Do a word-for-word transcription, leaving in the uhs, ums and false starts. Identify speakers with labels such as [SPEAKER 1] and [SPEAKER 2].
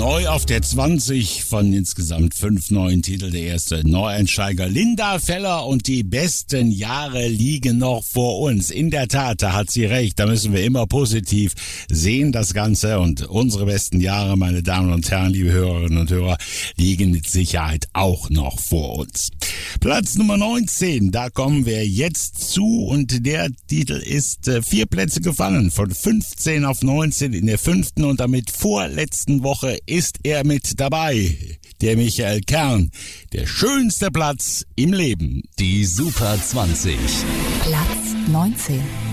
[SPEAKER 1] Neu auf der zwanzig von insgesamt fünf neuen Titeln. Der erste Neueinsteiger Linda Feller und die besten Jahre liegen noch vor uns. In der Tat, da hat sie recht. Da müssen wir immer positiv sehen, das Ganze. Und unsere besten Jahre, meine Damen und Herren, liebe Hörerinnen und Hörer, liegen mit Sicherheit auch noch vor uns. Platz Nummer neunzehn, da kommen wir jetzt zu. Und der Titel ist äh, vier Plätze gefallen. Von fünfzehn auf neunzehn in der fünften und damit vorletzten Woche ist er mit dabei. Der Michael Kern, der schönste Platz im Leben.
[SPEAKER 2] Die Super zwanzig.
[SPEAKER 3] Platz neunzehn.